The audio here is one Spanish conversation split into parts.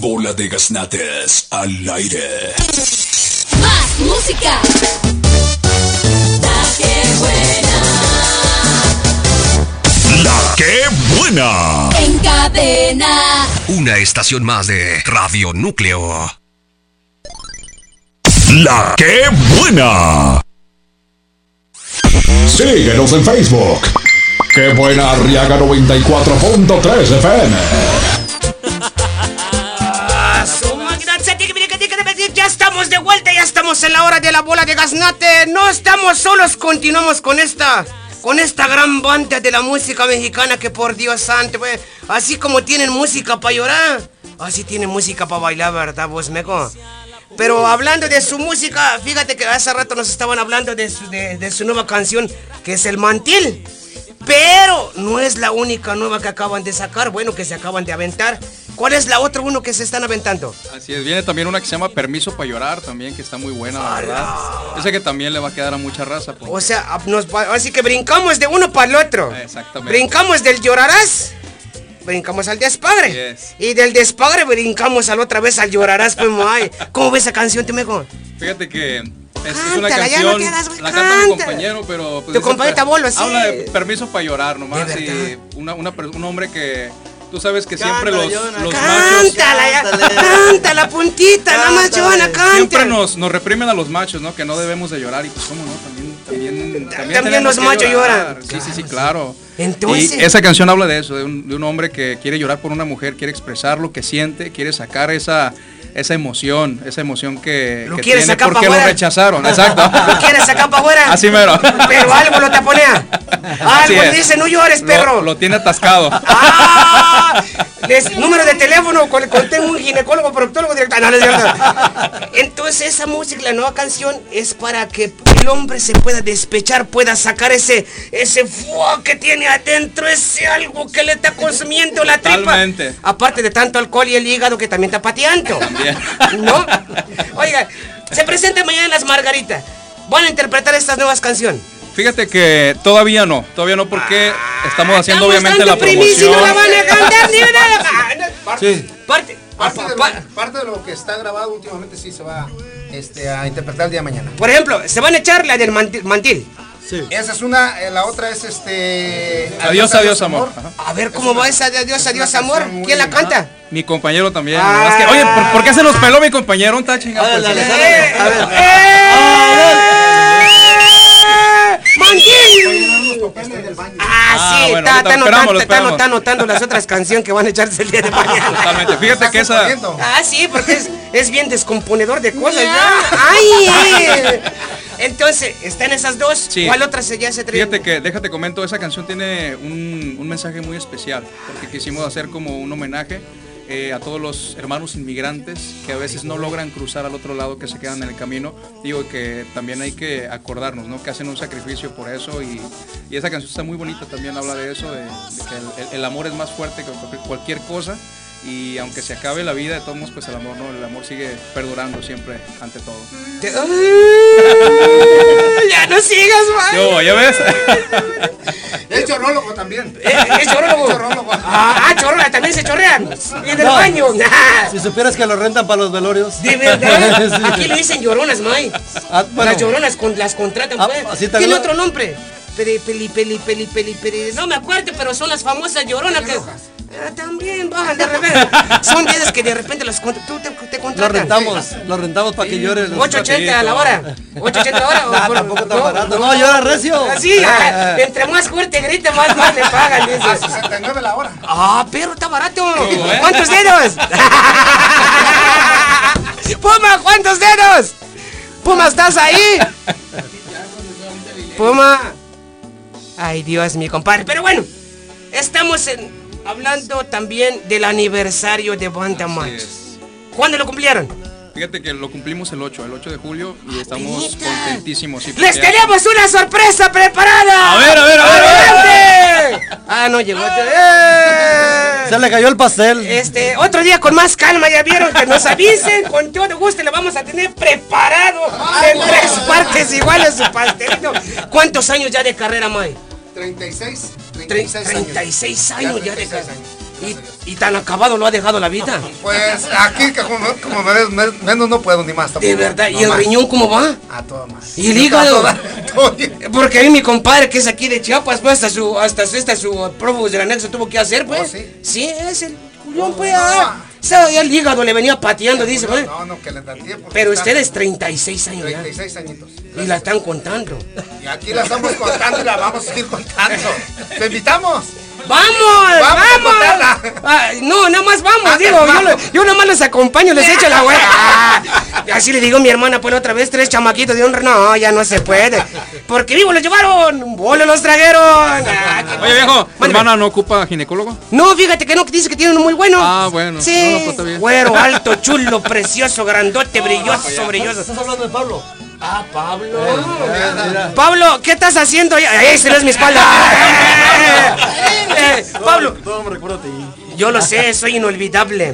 Bola de Gaznates al aire. Más música. La que buena. La que buena. En cadena. Una estación más de Radio Núcleo. La que buena. Síguenos en Facebook. Qué buena Arriaga 94.3 FM. Ya estamos de vuelta, ya estamos en la hora de la bola de gaznate. No estamos solos, continuamos con esta gran banda de la música mexicana que por Dios santo, pues, así como tienen música para llorar, así tienen música para bailar, ¿verdad vos, meco? Pero hablando de su música, fíjate que hace rato nos estaban hablando de su nueva canción, que es El Mantil. Pero no es la única nueva que acaban de sacar, bueno, que se acaban de aventar. ¿Cuál es la otra uno que se están aventando? Así es, viene también una que se llama Permiso para Llorar también, que está muy buena, la verdad. Yo sé que también le va a quedar a mucha raza. Porque... O sea, así que brincamos de uno para el otro. Exactamente. Brincamos del Llorarás, brincamos al Despagre. Yes. Y del Despagre brincamos otra vez al Llorarás, pues, ay. ¿Cómo ves esa canción, te mejor? Fíjate que es una Cántala, ya canción, no quedas, güey, la canta mi compañero, pero... Pues, tu compañero Bolo, sí. Habla de permiso para llorar nomás, De y un hombre que... Tú sabes que siempre Cántala, los Jonah, machos... Cántala, puntita, nada más, Joana, canta. Siempre nos reprimen a los machos, ¿no? Que no debemos de llorar, y pues cómo no, también También los que machos llorar. lloran. Sí, claro. Entonces... Y esa canción habla de eso, de un hombre que quiere llorar por una mujer, quiere expresar lo que siente, quiere sacar esa emoción que Lo que quiere tiene sacar porque pa' lo afuera. rechazaron, exacto. ¿Lo quieres sacar para afuera? Así mero. Pero algo lo taponea. Así Algo es. dice, no llores, perro. Lo tiene atascado. ¡Ah! Número de teléfono, tengo un ginecólogo, proctólogo, director. No, no es cierto. Entonces esa música, la nueva canción, es para que el hombre se pueda despechar, pueda sacar ese fuego que tiene adentro, ese algo que le está consumiendo la tripa. Totalmente. Aparte de tanto alcohol y el hígado que también está pateando. También. ¿No? Oiga, se presenta mañana en Las Margaritas. ¿Van a interpretar estas nuevas canciones? Fíjate que todavía no porque estamos haciendo obviamente la primicia y promoción. no la van a cantar ni nada. Sí. Parte de lo que está grabado últimamente sí se va a interpretar el día de mañana. Por ejemplo, se van a echar la del mantil. Sí. Esa es una, la otra es Adiós, amor. Ajá. A ver cómo va esa de adiós, amor. ¿Quién la canta? Mi compañero también. Ah. Es que, oye, ¿por qué se nos peló mi compañero? ¿Está chingado? A ver, Pues, dale, sí. ¡Mantil! Ah, sí, bueno, está lo esperamos. anotando las otras canciones que van a echarse el día de mañana. Totalmente. Fíjate que esa... Ah, sí, porque es bien descomponedor de cosas. ¡Ay! Entonces, ¿están esas dos? Sí. ¿Cuál otra ya se trae? Fíjate que, déjate comento, esa canción tiene un mensaje muy especial, porque quisimos hacer como un homenaje a todos los hermanos inmigrantes que a veces no logran cruzar al otro lado, que se quedan en el camino. Digo que también hay que acordarnos, ¿no? Que hacen un sacrificio por eso, y esa canción está muy bonita, también habla de eso, de que el amor es más fuerte que cualquier cosa. Y aunque se acabe la vida, de todos modos, pues el amor, ¿no? El amor sigue perdurando siempre, ante todo. Ya no sigas, man. Yo, ¿ya ves? Es chorólogo también. ¿Es chorólogo? Chorólogo. Chorrola, también se chorrean. Y en el No. baño. Si supieras que lo rentan para los velorios. De verdad. Sí. Aquí le dicen lloronas, May. Bueno. Las lloronas las contratan, pues. así también Tiene lo- otro nombre. Peli. No me acuerdo, pero son las famosas lloronas que... también bajan de repente. Son vidas que de repente tú te Lo contratan. rentamos para que lloren. 8.80 a la hora. 8.80 a la hora. Ah, tampoco está barato. No, llora recio. Así, entre más fuerte grita, más le pagan. A Dice. 69 la hora. Pero está barato. ¿Cuántos dedos? Puma, ¿cuántos dedos? Puma, ¿estás ahí? Puma. Ay, Dios, mi compadre. Pero bueno, estamos hablando también del aniversario de Banda Así Machos. es. ¿Cuándo lo cumplieron? Fíjate que lo cumplimos el 8 de julio, y estamos Neta. contentísimos. Sí, ¡Les porque- tenemos una sorpresa preparada! A ver. ¡Adelante! Ah, no llegó. Se le cayó el pastel. Otro día con más calma, ya vieron, que nos avisen, con todo gusto le vamos a tener preparado en 3 partes iguales su pastelito. ¿Cuántos años ya de carrera, May? 36 años. 36 años ya de carrera. Y tan acabado lo ha dejado la vida. Pues aquí, que como me ves, menos no puedo ni más. De verdad. No ¿Y el más. riñón cómo va? A todo más. ¿Y el hígado? Todo bien. Porque a mí mi compadre que es aquí de Chiapas, pues hasta su prófugos del anexo tuvo que hacer, pues. Oh, ¿sí? Sí, es el culión, pues. O sea, ya el hígado le venía pateando, dice, pues. No, que le da tiempo. Pero ustedes 36 años ya. 36 añitos. Y la están contando. Y aquí la estamos contando y la vamos a seguir contando. ¡Te invitamos! ¡Vamos! ¡Vamos a contarla! No, nada más vamos, Ah, digo, vamos. yo nada más los acompaño, les echo la hueá. Así le digo a mi hermana, pues otra vez 3 chamaquitos de un... No, ya no se puede. Porque vivo los llevaron, bolo los trajeron. Oye, viejo, ¿tu Mándeme. hermana no ocupa ginecólogo? No, fíjate que no, que dice que tiene uno muy bueno. Ah, bueno. Sí, No, pues está bien. güero, alto, chulo, precioso, grandote, brilloso, brilloso. Estás hablando de Pablo. Ah, Pablo. Mira. Pablo, ¿qué estás haciendo ahí? ¡Ay, se es mi espalda! Pablo, Todo me recuerda a ti. yo lo sé, soy inolvidable.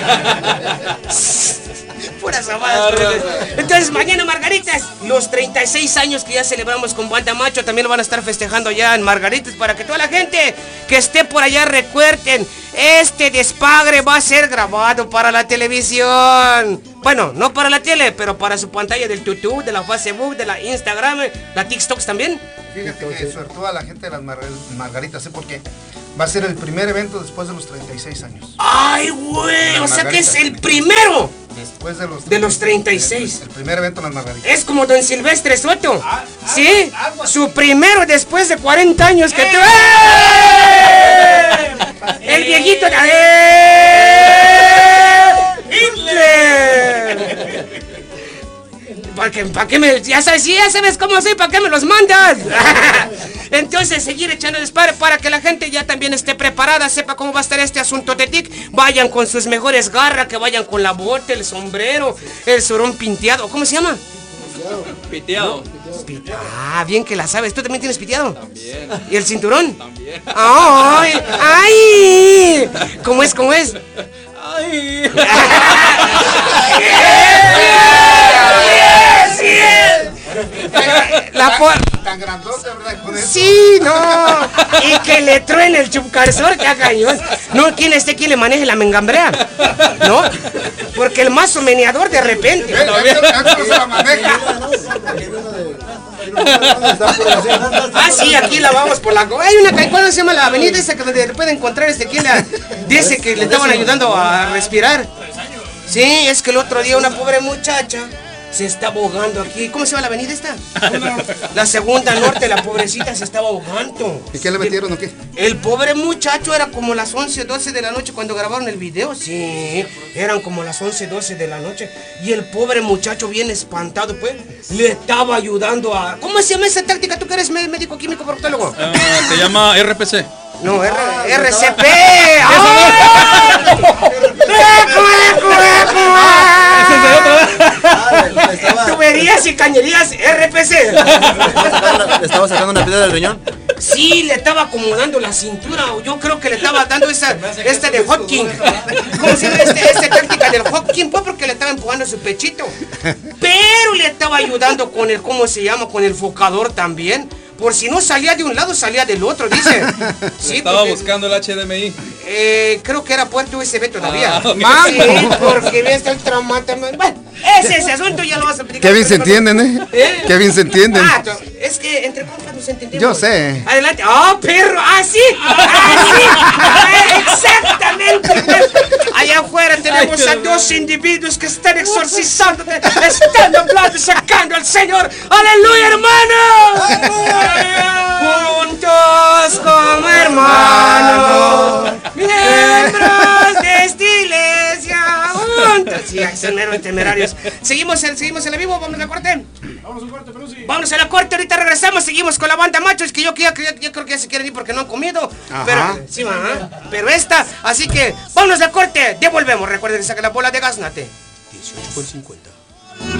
Puras amadas. Entonces, mañana, Margaritas, los 36 años que ya celebramos con Banda Macho, también lo van a estar festejando ya en Margaritas, para que toda la gente que esté por allá recuerden, este despagre va a ser grabado para la televisión. Bueno, no para la tele, pero para su pantalla del YouTube, de la Facebook, de la Instagram, la TikTok también. Fíjate que suertúa a la gente de las Margaritas, ¿eh? Porque va a ser el primer evento después de los 36 años. ¡Ay, güey! O sea que es el primero Después de los 36. El primer evento en las Margaritas. Es como don Silvestre Soto. ¿Sí? Su primero después de 40 años que te... El viejito... ¡Hitler! ¿Para qué me...? Ya sabes, ya sabes cómo soy, ¿para qué me los mandas? Entonces, seguir echando disparo para que la gente ya también esté preparada, sepa cómo va a estar este asunto de TIC. Vayan con sus mejores garras, que vayan con la bota, el sombrero, el surón pinteado. ¿Cómo se llama? Piteado. Ah, bien que la sabes. ¿Tú también tienes piteado? También. ¿Y el cinturón? También. ¡Ay! ¡Ay! ¿Cómo es? ¿Cómo es? ¡Ay! Tan grandote, ¿verdad? Con eso. Sí, no. Y que le truene el chupcarzor, que haga yo. No, ¿quién le maneje la mengambrea? ¿No? Porque el mazo meneador de repente. Eso se la maneja. Ah, sí, aquí la vamos por la... Hay una... ¿Cuál se llama la avenida esa que donde puede encontrar dice que le estaban ayudando a respirar? Sí, es que el otro día una pobre muchacha se está ahogando aquí. ¿Cómo se llama la avenida esta? La segunda norte, la pobrecita se estaba ahogando. ¿Y qué le metieron o qué? El pobre muchacho era como las 11, 12 de la noche cuando grabaron el video. Sí, eran como las 11, 12 de la noche. Y el pobre muchacho bien espantado, pues, le estaba ayudando a... ¿Cómo se llama esa táctica? ¿Tú que eres médico químico proctólogo? Se llama RPC. No, RCP. ¡Ay! Tuberías y cañerías RPC. ¿Le estaba sacando una piedra del riñón? Sí, le estaba acomodando la cintura. Yo creo que le estaba dando esta de Hopkins. ¿Cómo se llama esta táctica del Hopkins? Pues porque le estaba empujando su pechito. Pero le estaba ayudando con el, ¿cómo se llama? Con el focador también. Por si no salía de un lado, salía del otro, dice. Sí, Estaba porque, buscando el HDMI. creo que era puerto USB todavía. Ah, ok. Sí, porque ves el traumante. Bueno, ese asunto ya lo vas a explicar. Qué bien se entienden, ¿eh? ¿Eh? Qué bien se entienden. Ah, es que entre compas nos entendemos. Yo sé. Adelante. ¡Oh, perro! ¡Ah, sí! ¡Ah, sí! Ah, ¡exactamente! Allá afuera tenemos a dos individuos que están exorcizando, están hablando y sacando al Señor. ¡Aleluya, hermano! Juntos como hermanos, miembros de esta iglesia, juntos. Sí, son héroes temerarios. Seguimos en la vivo, vamos a la corte. Vamos a la corte, ahorita regresamos, seguimos con la banda machos, que yo creo que ya se quieren ir porque no han comido. Ajá. Pero, sí, pero esta, así que vámonos a la corte, devolvemos. Recuerden que saca la bola de Gaznate. 18,50.